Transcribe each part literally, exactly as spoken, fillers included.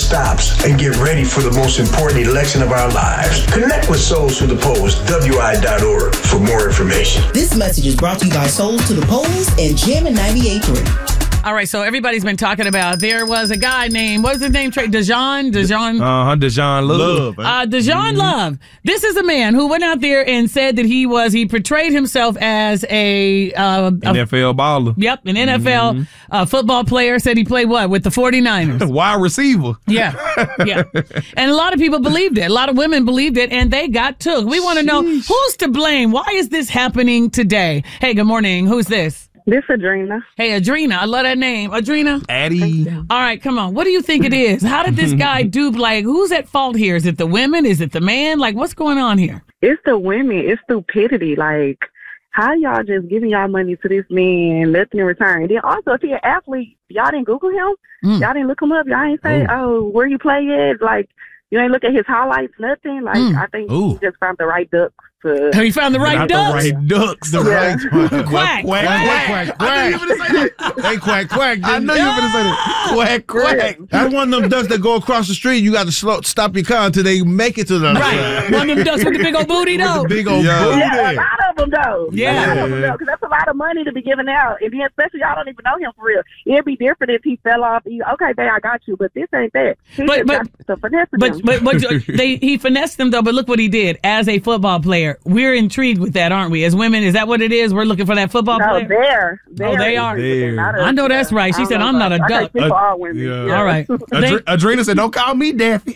stops and get ready for the most important election of our lives. Connect with Souls to the Polls, W I dot org, for more information. This message is brought to you by Souls to the Polls and Jammin' ninety-eight point three. All right, so everybody's been talking about, there was a guy named, what was his name, Trey? Dejan? Dejan? Uh-huh, Dejan Love. Uh, Dejan mm-hmm. Love. This is a man who went out there and said that he was, he portrayed himself as a... Uh, N F L a, baller. Yep, an N F L mm-hmm. uh, football player. Said he played what? With the forty-niners. Wide receiver. Yeah, yeah. And a lot of people believed it. A lot of women believed it, and they got took. We want to know, who's to blame? Why is this happening today? Hey, good morning. Who's this? This Adrena. Hey, Adrena. I love that name. Adrena. Addie. All right, come on. What do you think it is? How did this guy dupe? Like, who's at fault here? Is it the women? Is it the man? Like, what's going on here? It's the women. It's stupidity. Like, how y'all just giving y'all money to this man, nothing in return? And then also, if he's an athlete, y'all didn't Google him? Mm. Y'all didn't look him up? Y'all ain't say, oh, where you play at? Like, you ain't look at his highlights, nothing? Like, mm. I think Ooh. he just found the right ducks. To, he found the right Not ducks? the right ducks. The yeah. right quack. Quack. Quack, quack, quack, quack. I knew you were going to say that. They quack, quack. I know you were going to say that. Quack, quack. That's one of them ducks that go across the street. You got to slow, stop your car until they make it to the other Right. side. One of them ducks with the big old booty, though. With the big old Yeah. booty. Yeah, a lot of them, though. Yeah. A lot of them, though, because that's a lot of money to be giving out. And then, especially, y'all don't even know him for real. It'd be different if he fell off. He, okay, babe, I got you, but this ain't that. He But, but, to finesse but, but, but they, he finessed them, though, but look what he did. As a football player, we're intrigued with that, aren't we? As women, is that what it is? We're looking for that football no, player? they're, they're. Oh, they are? They're. I know that's right. She said, I'm not a duck. People are women. Yeah. Yeah. All right. Adre- Adrena said, don't call me Daffy.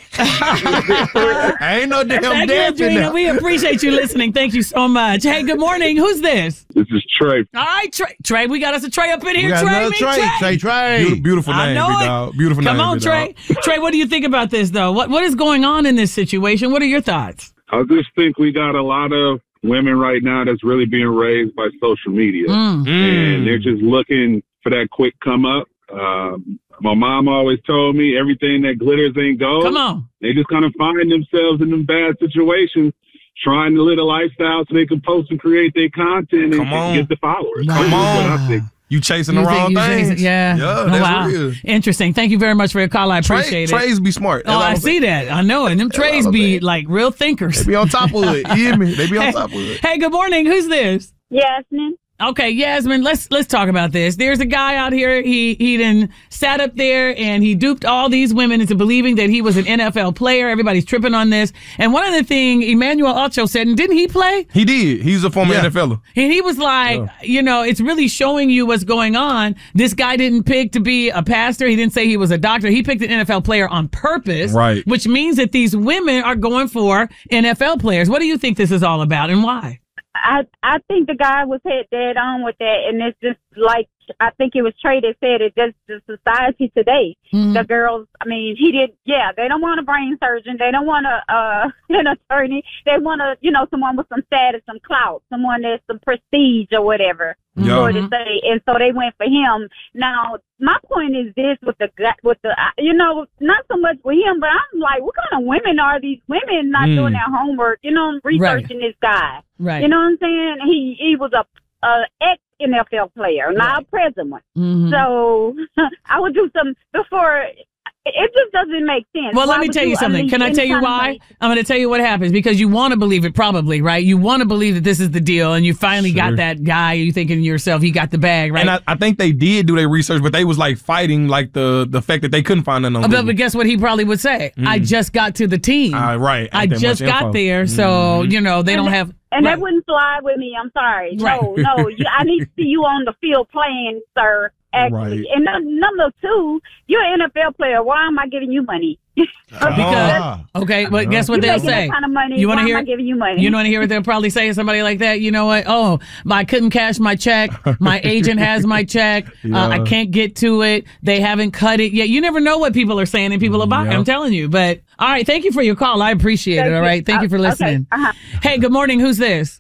I ain't no damn Thank you, Daffy Adrena. now. We appreciate you listening. Thank you so much. Hey, good morning. Who's this? This is Trey. All right, Trey. Trey, we got us a Trey up in We here. got Trey, another me, Trey. Trey, Trey. Beautiful, beautiful I name, know big it. dog. Beautiful Come name, on, big Trey. dog. Trey, what do you think about this, though? What What is going on in this situation? What are your thoughts? I just think we got a lot of women right now that's really being raised by social media. Mm. And they're just looking for that quick come up. Um, my mom always told me everything that glitters ain't gold. Come on. They just kind of find themselves in them bad situations, trying to live a lifestyle so they can post and create their content and, Come on. and get the followers. Come That's what on. I think. You chasing the You think wrong you thing. chasing- Yeah. Yeah, Oh, that's wow. real. Interesting. Thank you very much for your call. I Trey, appreciate it. Trays be smart. Oh, I see that. I know it. Them trays be like real thinkers. They be on top of it. You hear me? They be on Hey, top of it. hey, good morning. Who's this? Yasmin. Okay, Yasmin, let's let's talk about this. There's a guy out here, he he done sat up there and he duped all these women into believing that he was an N F L player. Everybody's tripping on this. And one of the things Emmanuel Ocho said, and didn't he play? He did. He's a former Yeah. N F L er. And he was like, you know, it's really showing you what's going on. This guy didn't pick to be a pastor. He didn't say he was a doctor. He picked an N F L player on purpose. Right. Which means that these women are going for N F L players. What do you think this is all about and why? I I think the guy was head dead on with that, and it's just like I think it was Trey that said it. Just the society today, Mm-hmm. the girls. I mean, he did. Yeah, they don't want a brain surgeon. They don't want a uh, an attorney. They want a you know someone with some status, some clout, someone that's some prestige or whatever. Yeah. So to say, and so they went for him. Now, my point is this: with the guy- with the uh, you know, not so much with him, but I'm like, what kind of women are these women not Mm. doing their homework? You know, researching this guy. Right. You know what I'm saying? He he was a, a ex N F L player, not a present one. Mhm. So I would do some before. It just doesn't make sense. Well, Why let me would tell you something. unleash Can I any tell you kind of why? money? I'm going to tell you what happens because you want to believe it probably, right? You want to believe that this is the deal and you finally Sure. got that guy. You thinking to yourself, he got the bag, right? And I, I think they did do their research, but they was like fighting like the the fact that they couldn't find none on but, Google. but guess what he probably would say? I just got to the team. Ah, right. I Ain't that just much got info. there. So, you know, they don't have. And right. that wouldn't fly with me. I'm sorry. Right. No, no. You, I need to see you on the field playing, sir. Actually. Right. And num- number two, you're an N F L player. Why am I giving you money? Because, Ah. okay, but guess what You're they'll making say? that kind of money. You Why want to am hear? I giving you money? You want to hear what they'll probably say to somebody like that? You know what? Oh, I couldn't cash my check. My agent has my check. Uh, I Yeah. can't get to it. They haven't cut it yet. You never know what people are saying and people are buying. Yeah. I'm telling you. But all right, thank you for your call. I appreciate Thank it. All you. right, thank you for Uh, listening. okay. Uh-huh. Hey, good morning. Who's this?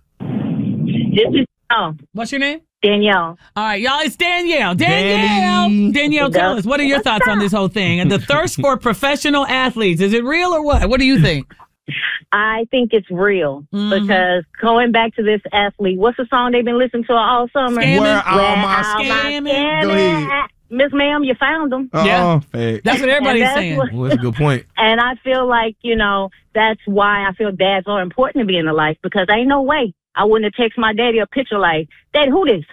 This is oh, What's your name? Danielle. All right, y'all, it's Danielle. Danielle. Danny. Danielle, tell us, what are your thoughts on this whole thing? And the thirst for professional athletes, is it real or what? What do you think? I think it's real Mhm. because going back to this athlete, what's the song they've been listening to all summer? Scamming. Where all Where my all my scamming. scamming Go ahead. at? Miss Ma'am, you found them. Yeah. Uh-uh. That's what everybody's that's saying. what- Well, that's a good point. And I feel like, you know, that's why I feel dads are important to be in the life, because ain't no way I wouldn't have texted my daddy a picture like, Daddy, who this?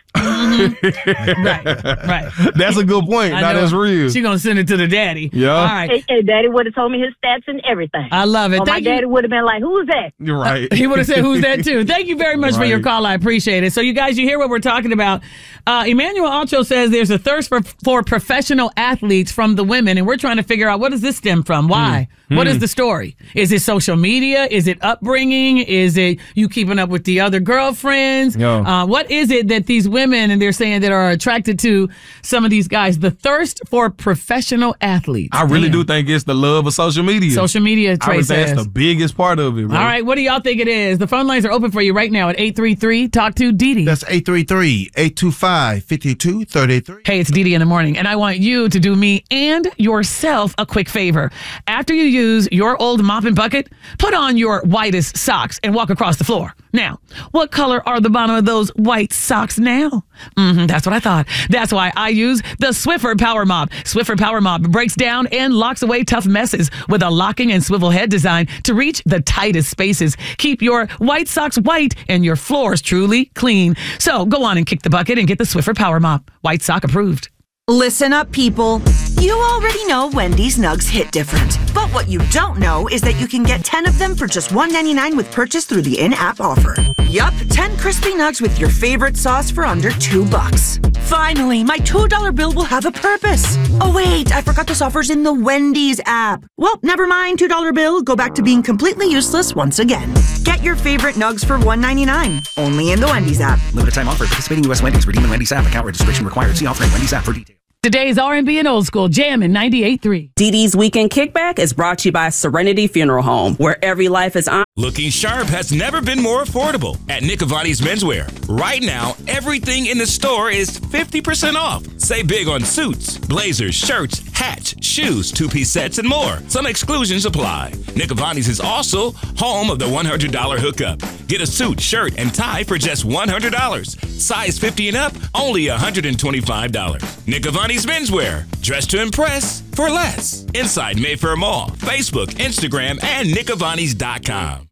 Right, right. That's a good point. I Now know. that's real. She gonna send it to the daddy. Yeah. All right. And, and daddy would have told me his stats and everything. I love it. Or my Thank you. daddy would have been like, who's that? You're right. He would have said, who's that too? Thank you very much for your Right. call. I appreciate it. So you guys, you hear what we're talking about. Uh, Emmanuel Alcho says there's a thirst for, for professional athletes from the women, and we're trying to figure out, what does this stem from? Why? Mm. What Mm. is the story? Is it social media? Is it upbringing? Is it you keeping up with the other girlfriends? Yeah. Uh, what is it that these women, and they're saying, that are attracted to some of these guys? The thirst for professional athletes. I really Man. do think it's the love of social media. Social media, I Trey would say says. that's the biggest part of it, bro. All right, what do y'all think it is? The phone lines are open for you right now at eight three three talk to Didi. That's eight three three, eight two five, five two three three. Hey, it's Didi in the morning, and I want you to do me and yourself a quick favor. After you use your old mop and bucket, put on your whitest socks and walk across the floor. Now, what color are the bottom of those white socks now? Mm-hmm, that's what I thought. That's why I use the Swiffer Power Mop. Swiffer Power Mop breaks down and locks away tough messes with a locking and swivel head design to reach the tightest spaces. Keep your white socks white and your floors truly clean. So go on and kick the bucket and get the Swiffer Power Mop. White sock approved. Listen up, people. You already know Wendy's Nugs hit different. But what you don't know is that you can get ten of them for just one ninety-nine with purchase through the in-app offer. Yup, ten crispy nugs with your favorite sauce for under two bucks. Finally, my two dollar bill will have a purpose. Oh wait, I forgot this offer's in the Wendy's app. Well, never mind, two dollar bill. Go back to being completely useless once again. Get your favorite nugs for one ninety-nine. Only in the Wendy's app. Limited time offer. Participating U S Wendy's. Redeem in Wendy's app. Account registration required. See offering Wendy's app for details. Today's R and B and Old School Jammin' ninety-eight point three. Didi's Weekend Kickback is brought to you by Serenity Funeral Home, where every life is on. Looking sharp has never been more affordable at Nick Avani's Menswear. Right now, everything in the store is fifty percent off. Save big on suits, blazers, shirts, hats, shoes, two-piece sets, and more. Some exclusions apply. Nick Avani's is also home of the one hundred dollars hookup. Get a suit, shirt, and tie for just one hundred dollars. Size fifty and up, only one hundred twenty-five dollars. Nick Avani's Menswear. Dress to impress for less. Inside Mayfair Mall, Facebook, Instagram, and nick avanis dot com.